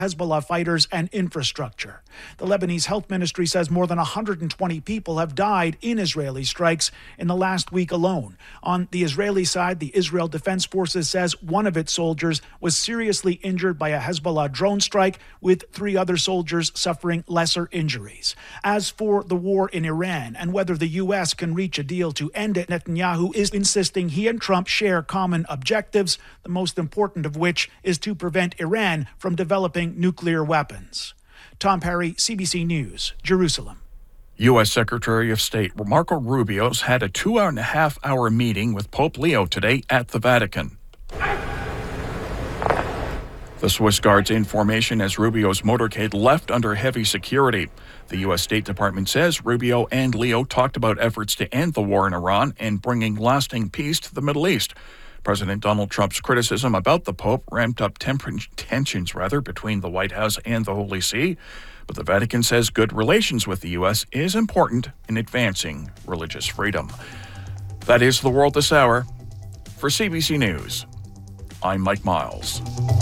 Hezbollah fighters and infrastructure. The Lebanese health ministry says more than 120 people have died in Israeli strikes in the last week alone. On the Israeli side, the Israel Defense Forces says one of its soldiers was seriously injured by a Hezbollah drone strike, with 3 other soldiers suffering lesser injuries. As for the war in Iran and whether the U.S. can reach a deal to end it, Netanyahu is insisting he and Trump share common objectives, the most important of which is to prevent Iran from developing nuclear weapons. Tom Perry, CBC News, Jerusalem. U.S. Secretary of State Marco Rubio's had a 2.5-hour meeting with Pope Leo today at the Vatican. The Swiss Guard's in formation as Rubio's motorcade left under heavy security. The U.S. State Department says Rubio and Leo talked about efforts to end the war in Iran and bringing lasting peace to the Middle East. President Donald Trump's criticism about the Pope ramped up tensions between the White House and the Holy See. But the Vatican says good relations with the U.S. is important in advancing religious freedom. That is the world this hour. For CBC News, I'm Mike Miles.